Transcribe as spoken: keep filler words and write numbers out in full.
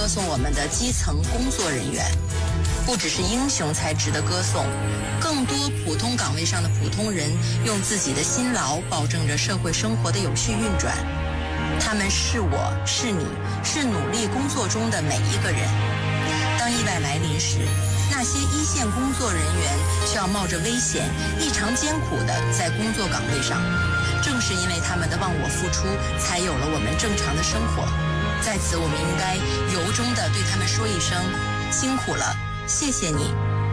颂我们的基层工作人员。不只是英雄才值得歌颂，更多普通岗位上的普通人用自己的辛劳保证着社会生活的有序运转。他们是我，是你，是努力工作中的每一个人。当意外来临时，那些一线工作人员需要冒着危险，异常艰苦地在工作岗位上。正是因为他们的忘我付出，才有了我们正常的生活。在此，我们应该由衷地对他们说一声辛苦了，谢谢你。